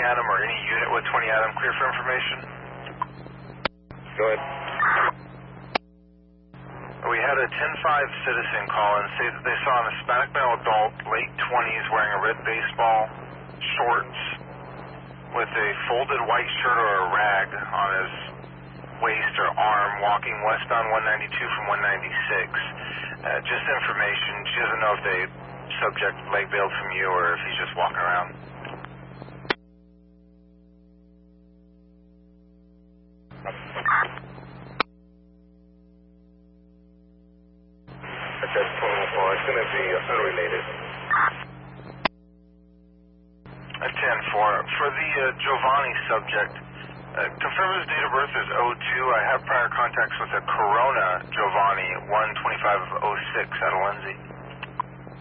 Adam or any unit with 20 Adam clear for information? Go ahead. We had a 10-5 citizen call and say that they saw an Hispanic male adult, late 20s, wearing a red baseball, shorts, with a folded white shirt or a rag on his waist or arm, walking westbound 192 from 196. Just information. She doesn't know if the subject leg bailed from you or if he's just walking around. That's 24. It's going to be unrelated. A 10-4. For the Giovanni subject, confirm his date of birth is 02. I have prior contacts with a Corona Giovanni, 12506 out of Lindsay.